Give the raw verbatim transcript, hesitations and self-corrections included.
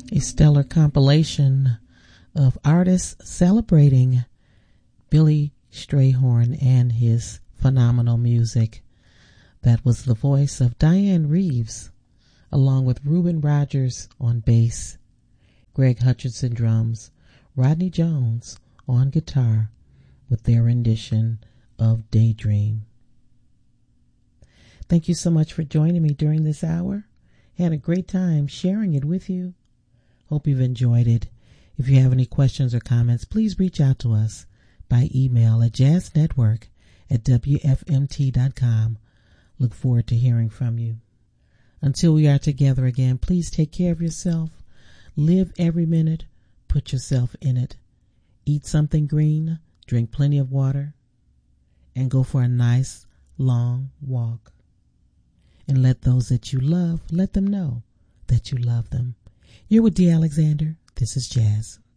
a stellar compilation of artists celebrating Billy Strayhorn and his phenomenal music. That was the voice of Diane Reeves, along with Reuben Rogers on bass, Greg Hutchinson drums, Rodney Jones on guitar, with their rendition of Daydream. Thank you so much for joining me during this hour. Had a great time sharing it with you. Hope you've enjoyed it. If you have any questions or comments, please reach out to us by email at jazznetwork at w f m t dot com. Look forward to hearing from you. Until we are together again, please take care of yourself. Live every minute. Put yourself in it. Eat something green. Drink plenty of water. And go for a nice, long walk. And let those that you love, let them know that you love them. You're with Dee Alexander. This is Jazz.